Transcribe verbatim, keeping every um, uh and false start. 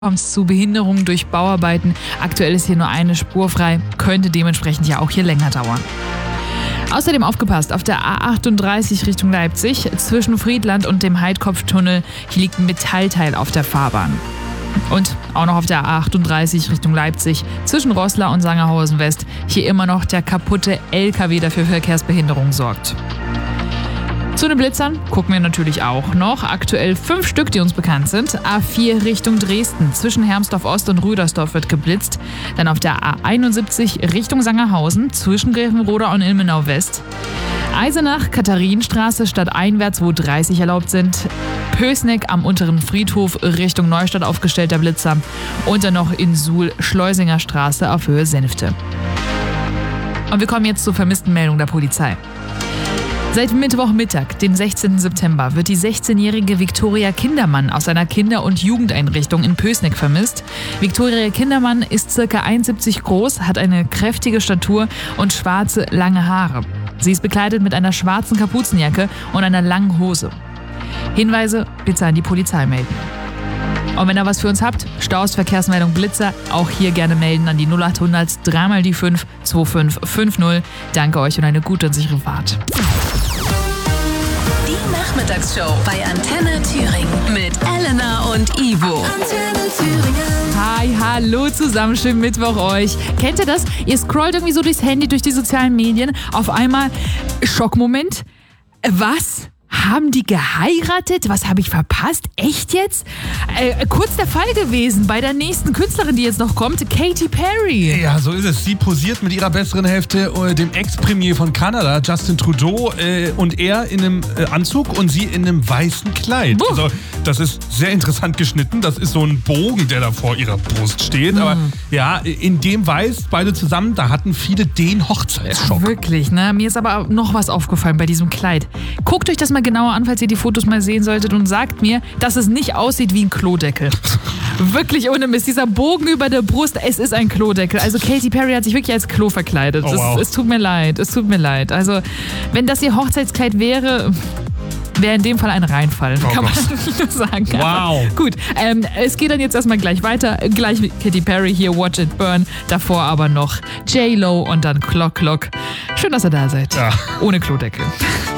Kommt es zu Behinderungen durch Bauarbeiten. Aktuell ist hier nur eine Spur frei, könnte dementsprechend ja auch hier länger dauern. Außerdem aufgepasst, auf der A achtunddreißig Richtung Leipzig, zwischen Friedland und dem Heidkopftunnel, hier liegt ein Metallteil auf der Fahrbahn. Und auch noch auf der A achtunddreißig Richtung Leipzig, zwischen Roßla und Sangerhausen West, hier immer noch der kaputte L K W, der für Verkehrsbehinderung sorgt. Zu den Blitzern gucken wir natürlich auch noch. Aktuell fünf Stück, die uns bekannt sind. A vier Richtung Dresden. Zwischen Hermsdorf Ost und Rüdersdorf wird geblitzt. Dann auf der A einundsiebzig Richtung Sangerhausen. Zwischen Grevenroda und Ilmenau West. Eisenach, Katharinenstraße stadteinwärts, wo dreißig erlaubt sind. Pößneck am unteren Friedhof Richtung Neustadt aufgestellter Blitzer. Und dann noch in Suhl Schleusinger Straße auf Höhe Senfte. Und wir kommen jetzt zur vermissten Meldung der Polizei. Seit Mittwochmittag, dem sechzehnten September, wird die sechzehnjährige Viktoria Kindermann aus einer Kinder- und Jugendeinrichtung in Pößneck vermisst. Viktoria Kindermann ist ca. eins Komma siebzig groß, hat eine kräftige Statur und schwarze, lange Haare. Sie ist bekleidet mit einer schwarzen Kapuzenjacke und einer langen Hose. Hinweise bitte an die Polizei melden. Und wenn ihr was für uns habt, Staus, Verkehrsmeldung, Blitzer, auch hier gerne melden an die null achthundert drei mal die fünf zwei fünf fünf null. Danke euch und eine gute und sichere Fahrt. Die Nachmittagsshow bei Antenne Thüringen mit Elena und Ivo. Antenne Thüringen. Hi, hallo zusammen, schönen Mittwoch euch. Kennt ihr das? Ihr scrollt irgendwie so durchs Handy, durch die sozialen Medien. Auf einmal Schockmoment. Was? Haben die geheiratet? Was habe ich verpasst? Echt jetzt? Äh, kurz der Fall gewesen bei der nächsten Künstlerin, die jetzt noch kommt, Katy Perry. Ja, so ist es. Sie posiert mit ihrer besseren Hälfte, äh, dem Ex-Premier von Kanada, Justin Trudeau, äh, und er in einem äh, Anzug und sie in einem weißen Kleid. Buh. Also, das ist sehr interessant geschnitten. Das ist so ein Bogen, der da vor ihrer Brust steht. Mhm. Aber ja, in dem Weiß, beide zusammen, da hatten viele den Hochzeitsschock. Wirklich, ne? Mir ist aber noch was aufgefallen bei diesem Kleid. Guckt euch das mal genauer an, falls ihr die Fotos mal sehen solltet, und sagt mir, dass es nicht aussieht wie ein Klodeckel. Wirklich ohne Mist. Dieser Bogen über der Brust, es ist ein Klodeckel. Also Katy Perry hat sich wirklich als Klo verkleidet. Oh, wow. es, es tut mir leid, es tut mir leid. Also, wenn das ihr Hochzeitskleid wäre, wäre in dem Fall ein Reinfall, oh kann Gott. man nur sagen. Wow. Aber gut, ähm, es geht dann jetzt erstmal gleich weiter. Gleich mit Katy Perry hier, Watch It Burn. Davor aber noch J Lo und dann Clock Clock. Schön, dass ihr da seid. Ja. Ohne Klodeckel.